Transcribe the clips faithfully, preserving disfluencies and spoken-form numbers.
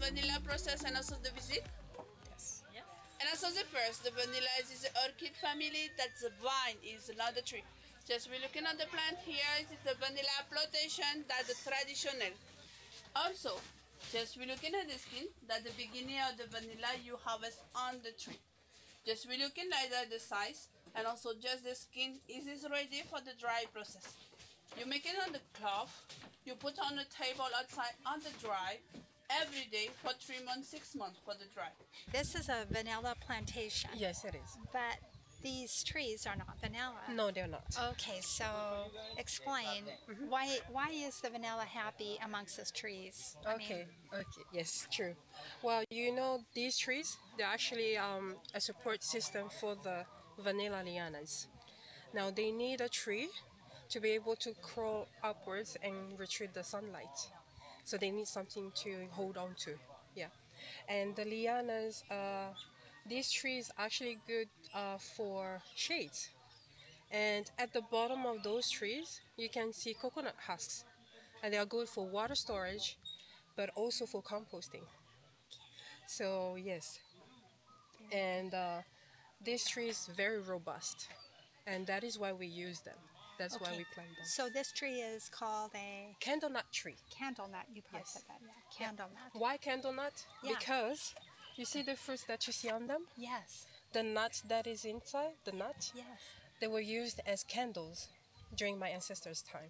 vanilla process and also the visit? Yes. Yes. And also the first, the vanilla is the orchid family, that's the vine, is not the tree. Just we're looking at the plant here, this is the vanilla plantation, that's the traditional. Also, just we're looking at the skin, that the beginning of the vanilla you harvest on the tree. Just we're looking like that the size, and also just the skin is this ready for the dry process. You make it on the cloth, you put on the table outside on the dry, every day for three months, six months for the dry. This is a vanilla plantation. Yes, it is. But these trees are not vanilla. No, they're not. Okay, so explain why why is the vanilla happy amongst these trees? I mean, Okay, okay, yes, true. Well, you know, these trees, they're actually um, a support system for the vanilla lianas. Now, they need a tree to be able to crawl upwards and retrieve the sunlight. So they need something to hold on to. Yeah. And the lianas, uh, these trees are actually good uh, for shades. And at the bottom of those trees, you can see coconut husks. And they are good for water storage, but also for composting. So, yes. And uh, this tree is very robust. And that is why we use them. That's why okay. we plant them. So this tree is called a Candle nut tree. candle nut. You probably Yes. said that, yeah. Candle nut. Why candle nut? Yeah. Because you see the fruits that you see on them? Yes. The nuts that is inside, the nut, Yes. they were used as candles during my ancestors' time.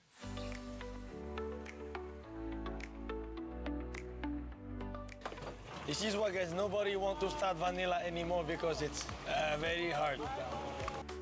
This is why, guys, nobody want to start vanilla anymore because it's uh, very hard.